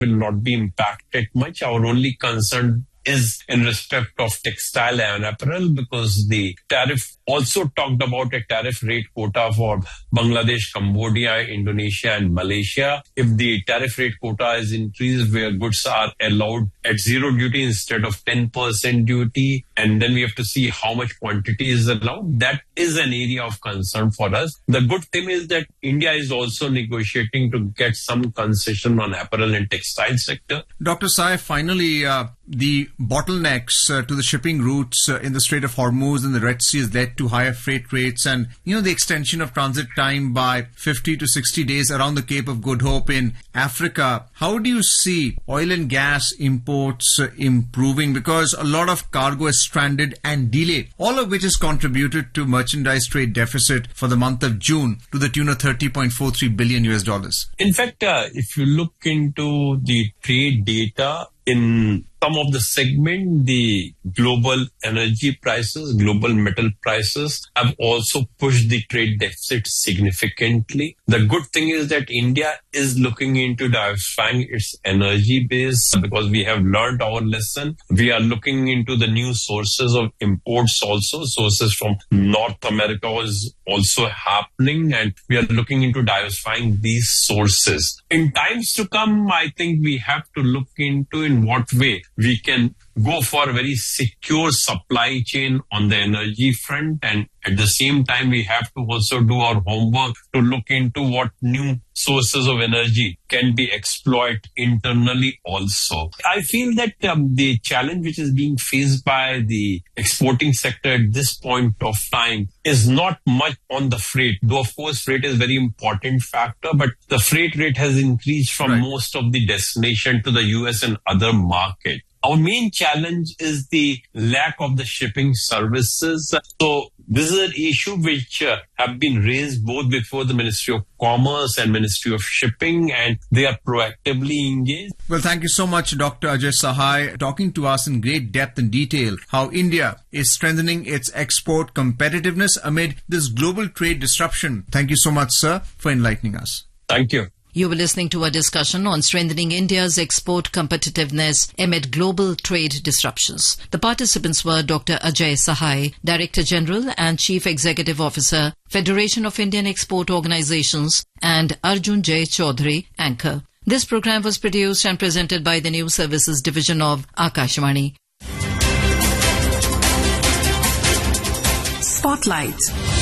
will not be impacted much. Our only concern is in respect of textile and apparel, because the tariff also talked about a tariff rate quota for Bangladesh, Cambodia, Indonesia and Malaysia. If the tariff rate quota is increased where goods are allowed at zero duty instead of 10% duty, and then we have to see how much quantity is allowed, that is an area of concern for us. The good thing is that India is also negotiating to get some concession on apparel and textile sector. Dr. Sai, finally, the bottlenecks to the shipping routes in the Strait of Hormuz and the Red Sea has led to higher freight rates and, the extension of transit time by 50 to 60 days around the Cape of Good Hope in Africa. How do you see oil and gas imports improving? Because a lot of cargo is stranded and delayed, all of which has contributed to merchandise trade deficit for the month of June to the tune of $30.43 billion US. In fact, if you look into the trade data, in some of the segment, the global energy prices, global metal prices have also pushed the trade deficit significantly. The good thing is that India is looking into diversifying its energy base because we have learned our lesson. We are looking into the new sources of imports also. Sources from North America is also happening, and we are looking into diversifying these sources. In times to come, I think we have to look into in what way we can go for a very secure supply chain on the energy front, and at the same time we have to also do our homework to look into what new sources of energy can be exploited internally also. I feel that the challenge which is being faced by the exporting sector at this point of time is not much on the freight, though of course freight is a very important factor, but the freight rate has increased from most of the destination to the US and other markets. Our main challenge is the lack of the shipping services. So this is an issue which have been raised both before the Ministry of Commerce and Ministry of Shipping, and they are proactively engaged. Well, thank you so much, Dr. Ajay Sahai, talking to us in great depth and detail how India is strengthening its export competitiveness amid this global trade disruption. Thank you so much, sir, for enlightening us. Thank you. You were listening to a discussion on strengthening India's export competitiveness amid global trade disruptions. The participants were Dr. Ajay Sahai, Director General and Chief Executive Officer, Federation of Indian Export Organizations, and Arjun J. Chaudhary, Anchor. This program was produced and presented by the News Services Division of Akashvani. Spotlight.